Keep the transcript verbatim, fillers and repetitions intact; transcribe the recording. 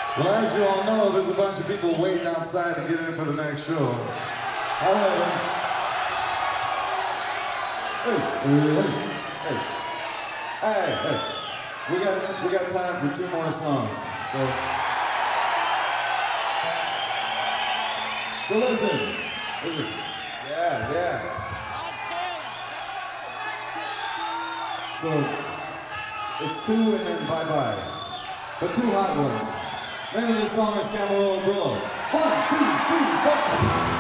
Well, as you all know, there's a bunch of people waiting outside to get in for the next show. However, hey, hey, hey, hey, hey, we got we got time for two more songs. So, so listen, listen, yeah, yeah. So it's two and then bye bye, but two hot ones. Name of this song is Camarillo Brillo. One, two, three, four.